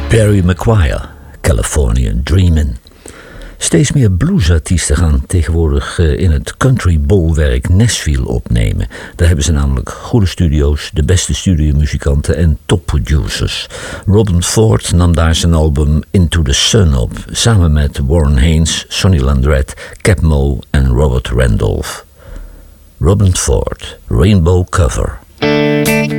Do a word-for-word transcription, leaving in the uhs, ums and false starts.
Barry McGuire, California Dreamin'. Steeds meer bluesartiesten gaan tegenwoordig in het country bolwerk Nashville opnemen. Daar hebben ze namelijk goede studio's, de beste studiomuzikanten en topproducers. Robin Ford nam daar zijn album Into the Sun op, samen met Warren Haynes, Sonny Landreth, Cap Moe en Robert Randolph. Robin Ford, Rainbow Cover.